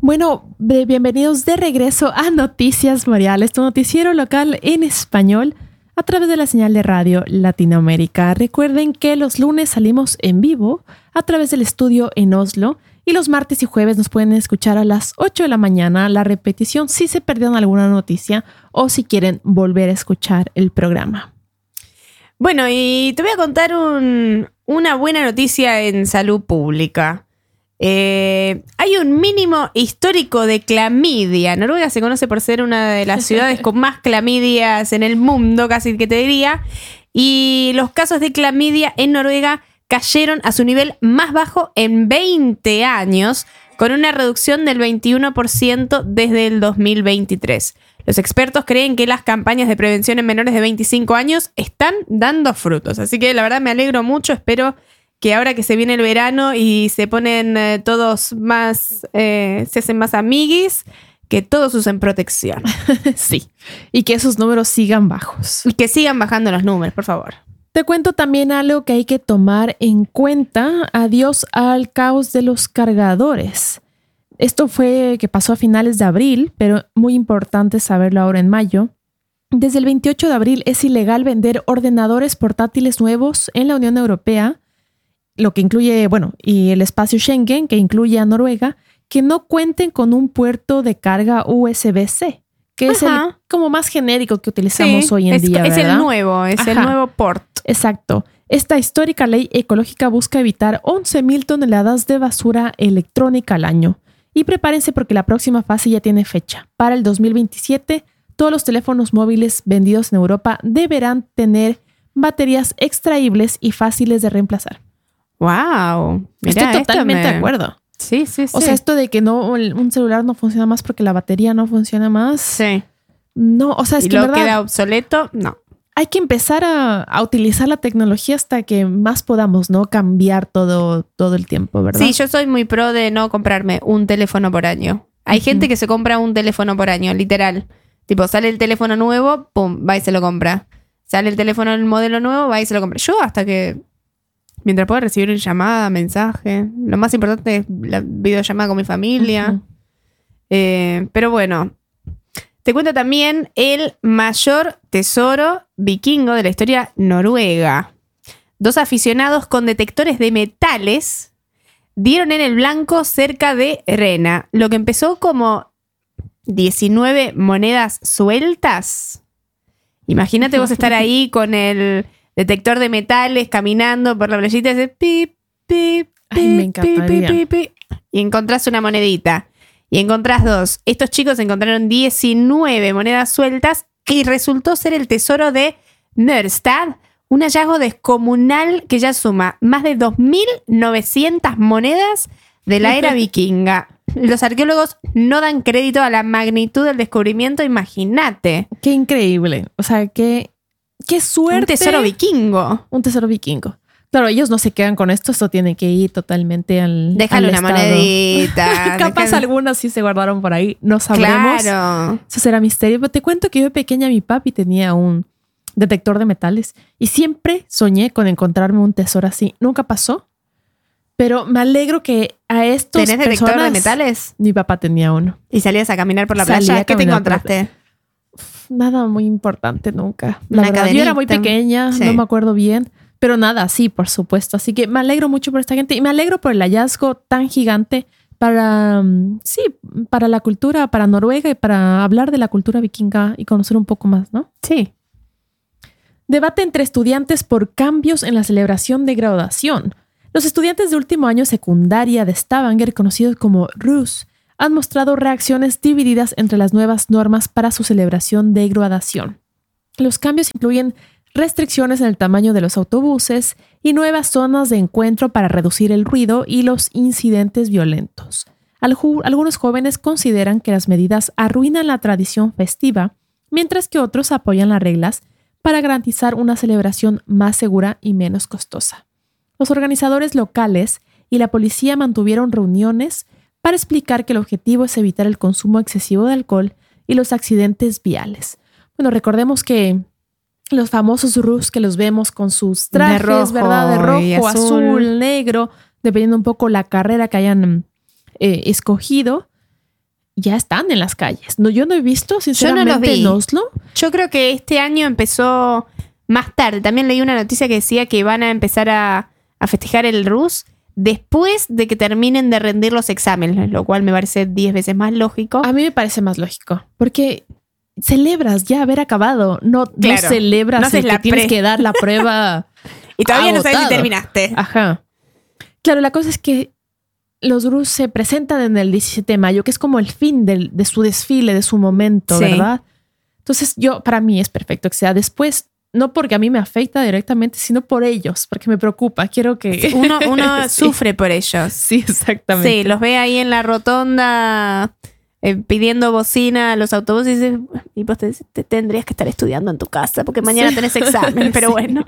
Bueno, bienvenidos de regreso a Noticias Boreales, tu noticiero local en español a través de la señal de Radio Latinoamérica. Recuerden que los lunes salimos en vivo a través del estudio en Oslo y los martes y jueves nos pueden escuchar a las 8 de la mañana la repetición si se perdieron alguna noticia o si quieren volver a escuchar el programa. Bueno, y te voy a contar una buena noticia en salud pública. Hay un mínimo histórico de clamidia. Noruega se conoce por ser una de las ciudades con más clamidias en el mundo, casi que te diría. Y los casos de clamidia en Noruega cayeron a su nivel más bajo en 20 años, con una reducción del 21% desde el 2023. Los expertos creen que las campañas de prevención en menores de 25 años están dando frutos. Así que la verdad me alegro mucho. Espero que ahora que se viene el verano y se ponen todos más, se hacen más amiguis, que todos usen protección. Sí, y que esos números sigan bajos. Y que sigan bajando los números, por favor. Te cuento también algo que hay que tomar en cuenta. Adiós al caos de los cargadores. Esto fue que pasó a finales de abril, pero muy importante saberlo ahora en mayo. Desde el 28 de abril es ilegal vender ordenadores portátiles nuevos en la Unión Europea, lo que incluye, y el espacio Schengen, que incluye a Noruega, que no cuenten con un puerto de carga USB-C, que es el como más genérico que utilizamos hoy en día, ¿verdad? Es el nuevo port. Exacto. Esta histórica ley ecológica busca evitar 11,000 toneladas de basura electrónica al año. Y prepárense porque la próxima fase ya tiene fecha. Para el 2027, todos los teléfonos móviles vendidos en Europa deberán tener baterías extraíbles y fáciles de reemplazar. ¡Wow! Estoy totalmente de acuerdo. Sí. O sea, esto de que un celular no funciona más porque la batería no funciona más. Sí. No, o sea, es ¿Y que lo verdad, queda obsoleto? No. hay que empezar a utilizar la tecnología hasta que más podamos, ¿no? Cambiar todo el tiempo, ¿verdad? Sí, yo soy muy pro de no comprarme un teléfono por año. Hay gente que se compra un teléfono por año, literal. Tipo, sale el teléfono nuevo, pum, va y se lo compra. Sale el teléfono, el modelo nuevo, va y se lo compra. Yo hasta que... Mientras pueda recibir llamada, mensaje. Lo más importante es la videollamada con mi familia. Pero bueno. Te cuento también el mayor tesoro vikingo de la historia noruega. 2 aficionados con detectores de metales dieron en el blanco cerca de Rena. Lo que empezó como 19 monedas sueltas. Imagínate vos estar ahí con el detector de metales caminando por la playita y hace pip, pip, Ay, me encantaría. pip, pip, y encontrás una monedita. Y encontrás 2. Estos chicos encontraron 19 monedas sueltas y resultó ser el tesoro de Nørstad, un hallazgo descomunal que ya suma más de 2.900 monedas de la era vikinga. Los arqueólogos no dan crédito a la magnitud del descubrimiento, imagínate. Qué increíble. O sea, qué suerte. Un tesoro vikingo. Un tesoro vikingo. Claro, ellos no se quedan con esto tiene que ir totalmente al Déjale una estado. monedita. Capaz algunas sí se guardaron por ahí, no sabremos. Claro. Eso será misterio. Pero te cuento que yo de pequeña mi papi tenía un detector de metales y siempre soñé con encontrarme un tesoro así. Nunca pasó, pero me alegro que a estos ¿Tenés detector de metales? Mi papá tenía uno. ¿Y salías a caminar por la Salía playa? a ¿Qué te caminar por la encontraste? Nada muy importante nunca. La Una verdad, yo era muy cadenita. pequeña, Sí. no me acuerdo bien. Pero nada, sí, por supuesto. Así que me alegro mucho por esta gente y me alegro por el hallazgo tan gigante para la cultura, para Noruega y para hablar de la cultura vikinga y conocer un poco más, ¿no? Sí. Debate entre estudiantes por cambios en la celebración de graduación. Los estudiantes de último año secundaria de Stavanger, conocidos como RUS, han mostrado reacciones divididas entre las nuevas normas para su celebración de graduación. Los cambios incluyen restricciones en el tamaño de los autobuses y nuevas zonas de encuentro para reducir el ruido y los incidentes violentos. Algunos jóvenes consideran que las medidas arruinan la tradición festiva, mientras que otros apoyan las reglas para garantizar una celebración más segura y menos costosa. Los organizadores locales y la policía mantuvieron reuniones para explicar que el objetivo es evitar el consumo excesivo de alcohol y los accidentes viales. Bueno, recordemos que los famosos RUS que los vemos con sus trajes, de rojo, ¿verdad? De rojo, azul, negro, dependiendo un poco la carrera que hayan escogido. ya están en las calles. No, yo no he visto, sinceramente, Yo no los vi. en Oslo. Yo creo que este año empezó más tarde. También leí una noticia que decía que van a empezar a festejar el Rus después de que terminen de rendir los exámenes, lo cual me parece 10 veces más lógico. A mí me parece más lógico, porque celebras ya haber acabado. No Claro, celebras no haces el que la tienes pre. que dar la prueba. Y todavía no sabes si agotado. terminaste. Ajá. Claro, la cosa es que los Rus se presentan en el 17 de mayo, que es como el fin de su desfile, de su momento, Sí. ¿verdad? Entonces, para mí es perfecto que sea después, no porque a mí me afecta directamente, sino por ellos, porque me preocupa. Quiero que... Uno Sí. sufre por ellos. Sí, exactamente. Sí, los ve ahí en la rotonda pidiendo bocina a los autobuses y dices, y vos te tendrías que estar estudiando en tu casa porque mañana Sí. tenés examen, pero Sí. bueno.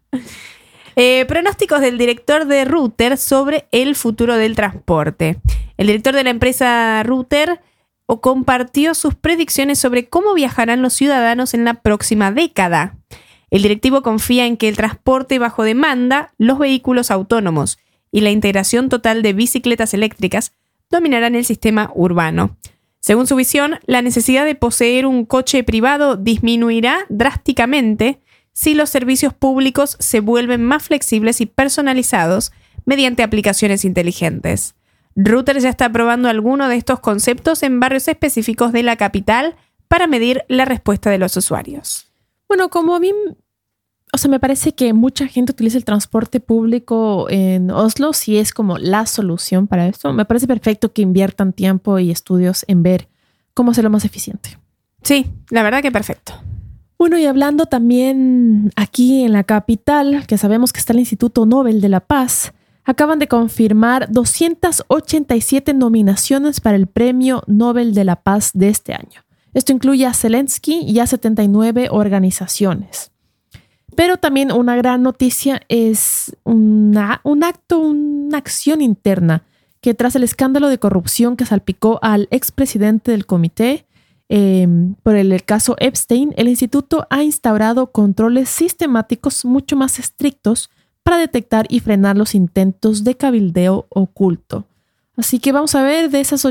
Pronósticos del director de Router sobre el futuro del transporte. El director de la empresa Router compartió sus predicciones sobre cómo viajarán los ciudadanos en la próxima década. El directivo confía en que el transporte bajo demanda, los vehículos autónomos y la integración total de bicicletas eléctricas dominarán el sistema urbano. Según su visión, la necesidad de poseer un coche privado disminuirá drásticamente si los servicios públicos se vuelven más flexibles y personalizados mediante aplicaciones inteligentes. Router ya está probando algunos de estos conceptos en barrios específicos de la capital para medir la respuesta de los usuarios. Bueno, como a mí, me parece que mucha gente utiliza el transporte público en Oslo, si es como la solución para esto. Me parece perfecto que inviertan tiempo y estudios en ver cómo hacerlo más eficiente. Sí, la verdad que perfecto. Bueno, y hablando también aquí en la capital, que sabemos que está el Instituto Nobel de la Paz, acaban de confirmar 287 nominaciones para el Premio Nobel de la Paz de este año. Esto incluye a Zelensky y a 79 organizaciones. Pero también una gran noticia es una acción interna que tras el escándalo de corrupción que salpicó al expresidente del comité por el caso Epstein, el instituto ha instaurado controles sistemáticos mucho más estrictos para detectar y frenar los intentos de cabildeo oculto. Así que vamos a ver de esas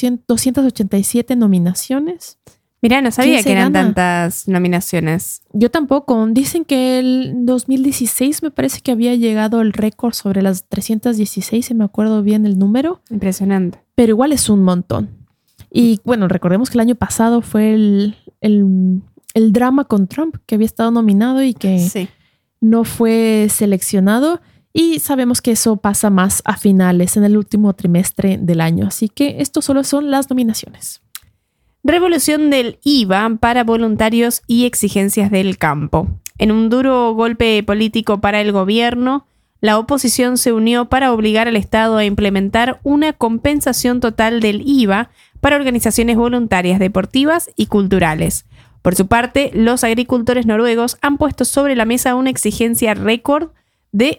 287 nominaciones. Mirá, no sabía ¿Quién se que eran gana? tantas nominaciones. Yo tampoco. Dicen que el 2016 me parece que había llegado el récord sobre las 316, si me acuerdo bien el número, Impresionante. pero igual es un montón. Y bueno, recordemos que el año pasado fue el drama con Trump, que había estado nominado y que Sí. no fue seleccionado. Y sabemos que eso pasa más a finales, en el último trimestre del año. Así que esto solo son las nominaciones. Revolución del IVA para voluntarios y exigencias del campo. En un duro golpe político para el gobierno, la oposición se unió para obligar al Estado a implementar una compensación total del IVA para organizaciones voluntarias deportivas y culturales. Por su parte, los agricultores noruegos han puesto sobre la mesa una exigencia récord de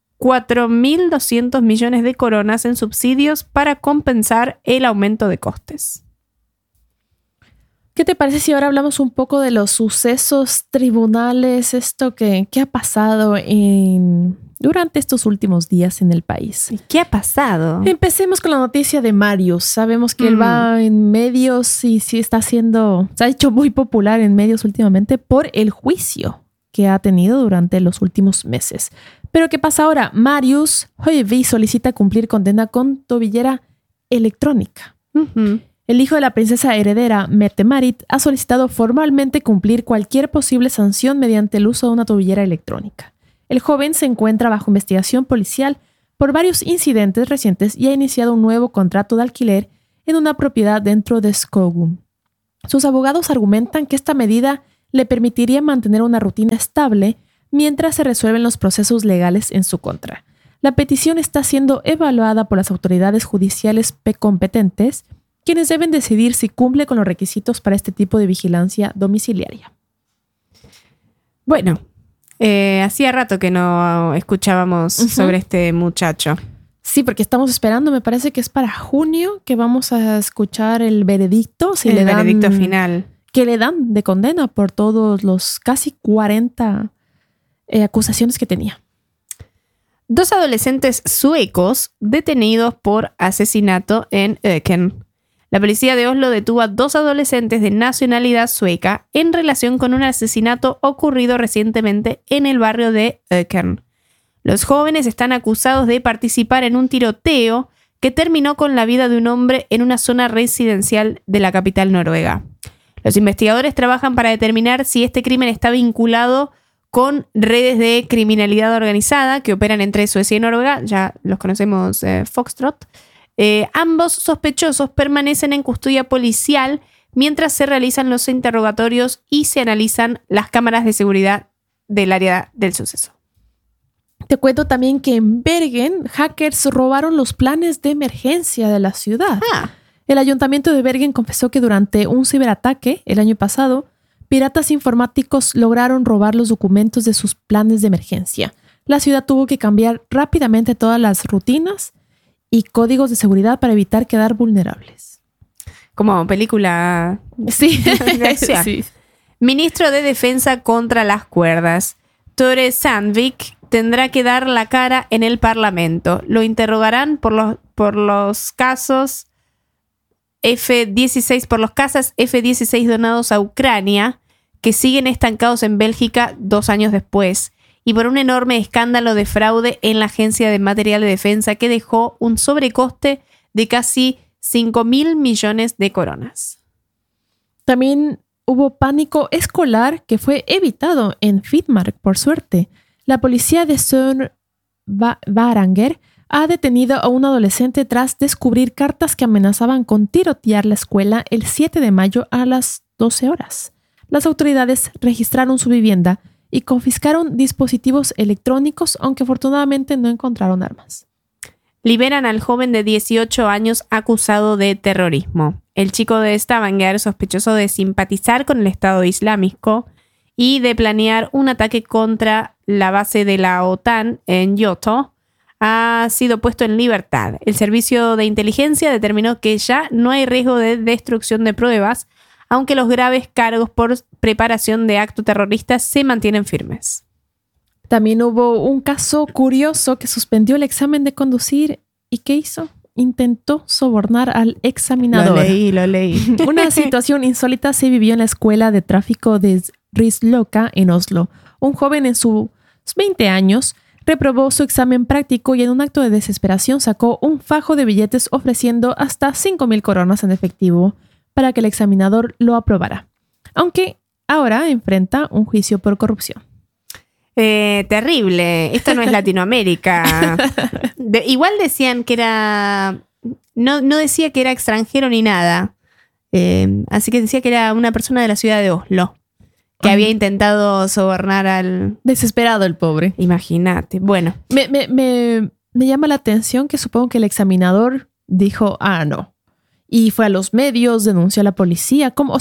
4.200 millones de coronas en subsidios para compensar el aumento de costes. ¿Qué te parece si ahora hablamos un poco de los sucesos tribunales, esto que ha pasado durante estos últimos días en el país? ¿Qué ha pasado? Empecemos con la noticia de Marius. Sabemos que él va en medios y sí se ha hecho muy popular en medios últimamente por el juicio que ha tenido durante los últimos meses. Pero ¿qué pasa ahora? Marius Høivi solicita cumplir condena con tobillera electrónica. Uh-huh. El hijo de la princesa heredera, Mette-Marit, ha solicitado formalmente cumplir cualquier posible sanción mediante el uso de una tobillera electrónica. El joven se encuentra bajo investigación policial por varios incidentes recientes y ha iniciado un nuevo contrato de alquiler en una propiedad dentro de Skogum. Sus abogados argumentan que esta medida le permitiría mantener una rutina estable mientras se resuelven los procesos legales en su contra. La petición está siendo evaluada por las autoridades judiciales competentes, quienes deben decidir si cumple con los requisitos para este tipo de vigilancia domiciliaria. Bueno, hacía rato que no escuchábamos sobre este muchacho. Sí, porque estamos esperando, me parece que es para junio que vamos a escuchar el veredicto. Si El veredicto final. Que le dan de condena por todos los casi 40 acusaciones que tenía. 2 adolescentes suecos detenidos por asesinato en Öken. La policía de Oslo detuvo a 2 adolescentes de nacionalidad sueca en relación con un asesinato ocurrido recientemente en el barrio de Økern. Los jóvenes están acusados de participar en un tiroteo que terminó con la vida de un hombre en una zona residencial de la capital noruega. Los investigadores trabajan para determinar si este crimen está vinculado con redes de criminalidad organizada que operan entre Suecia y Noruega. Ya los conocemos, Foxtrot. Ambos sospechosos permanecen en custodia policial mientras se realizan los interrogatorios y se analizan las cámaras de seguridad del área del suceso. Te cuento también que en Bergen, hackers robaron los planes de emergencia de la ciudad. El ayuntamiento de Bergen confesó que durante un ciberataque el año pasado, piratas informáticos lograron robar los documentos de sus planes de emergencia. La ciudad tuvo que cambiar rápidamente todas las rutinas y códigos de seguridad para evitar quedar vulnerables. Como película. Sí. Sí. Ministro de Defensa contra las cuerdas. Tore Sandvik tendrá que dar la cara en el Parlamento. Lo interrogarán por los casos F-16, por los cazas F-16 donados a Ucrania, que siguen estancados en Bélgica 2 años después, y por un enorme escándalo de fraude en la Agencia de Material de Defensa que dejó un sobrecoste de casi 5.000 millones de coronas. También hubo pánico escolar que fue evitado en Finnmark, por suerte. La policía de Sør-Varanger ha detenido a un adolescente tras descubrir cartas que amenazaban con tirotear la escuela el 7 de mayo a las 12 horas. Las autoridades registraron su vivienda y confiscaron dispositivos electrónicos, aunque afortunadamente no encontraron armas. Liberan al joven de 18 años acusado de terrorismo. El chico de Stavanger, sospechoso de simpatizar con el Estado Islámico y de planear un ataque contra la base de la OTAN en Yoto, ha sido puesto en libertad. El servicio de inteligencia determinó que ya no hay riesgo de destrucción de pruebas, aunque los graves cargos por preparación de acto terrorista se mantienen firmes. También hubo un caso curioso que suspendió el examen de conducir. ¿Y qué hizo? Intentó sobornar al examinador. Lo leí. Una situación insólita se vivió en la escuela de tráfico de Risløkka en Oslo. Un joven en sus 20 años reprobó su examen práctico y en un acto de desesperación sacó un fajo de billetes ofreciendo hasta 5.000 coronas en efectivo para que el examinador lo aprobara. Aunque ahora enfrenta un juicio por corrupción. Terrible. Esto no es Latinoamérica. Igual decían que era... No decía que era extranjero ni nada. Así que decía que era una persona de la ciudad de Oslo. Que había intentado sobornar al... Desesperado el pobre. Imagínate. Bueno. Me llama la atención que supongo que el examinador dijo, no. Y fue a los medios, denunció a la policía. ¿Cómo?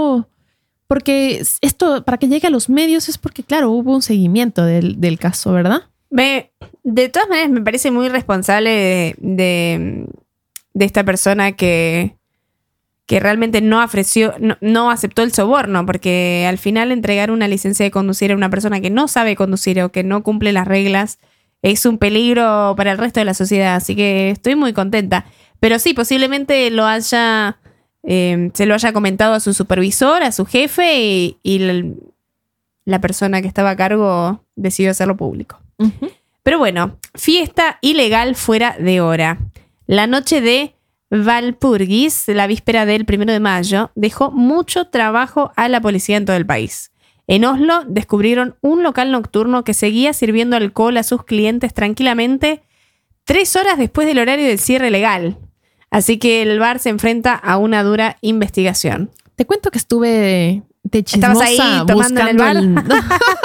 Porque esto, para que llegue a los medios es porque, claro, hubo un seguimiento del caso, ¿verdad? De todas maneras, me parece muy responsable de esta persona que realmente no aceptó el soborno, porque al final entregar una licencia de conducir a una persona que no sabe conducir o que no cumple las reglas es un peligro para el resto de la sociedad. Así que estoy muy contenta. Pero sí, posiblemente se lo haya comentado a su supervisor, a su jefe, y la persona que estaba a cargo decidió hacerlo público. Uh-huh. Pero bueno, fiesta ilegal fuera de hora. La noche de Valpurgis, la víspera del 1 de mayo, dejó mucho trabajo a la policía en todo el país. En Oslo descubrieron un local nocturno que seguía sirviendo alcohol a sus clientes tranquilamente 3 horas después del horario del cierre legal. Así que el bar se enfrenta a una dura investigación. Te cuento que estuve de chismosa. ¿Estabas ahí tomando en el bar?